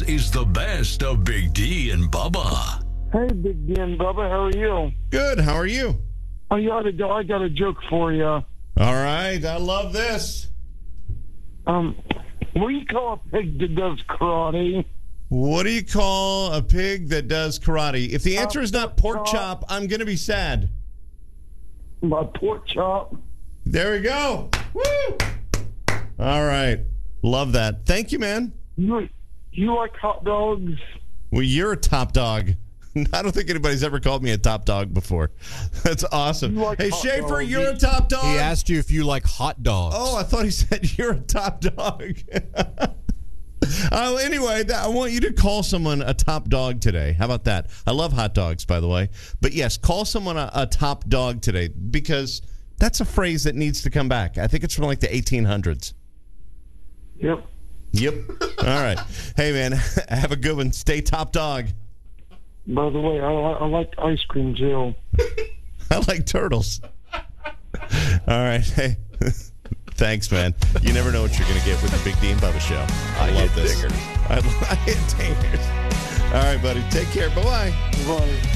is the best of Big D and Bubba. Hey, Big D and Bubba, how are you? Good. How are you? I got a joke for you. All right. I love this. What do you call a pig that does karate? What do you call a pig that does karate? If the answer is not pork chop, I'm going to be sad. My pork chop. There we go. Woo! All right. Love that. Thank you, man. You like hot dogs? Well, you're a top dog. I don't think anybody's ever called me a top dog before. That's awesome. Like hey, Schaefer, dogs. you're a top dog. He asked you if you like hot dogs. Oh, I thought he said you're a top dog. Anyway, I want you to call someone a top dog today. How about that? I love hot dogs, by the way. But yes, call someone a top dog today because that's a phrase that needs to come back. I think it's from like the 1800s. Yep. All right. Hey, man, have a good one. Stay top dog. By the way, I like ice cream, too. I like turtles. All right. Hey, thanks, man. You never know what you're going to get with the Big D and Bubba show. I love this. I hit dingers. All right, buddy. Take care. Bye-bye. Bye.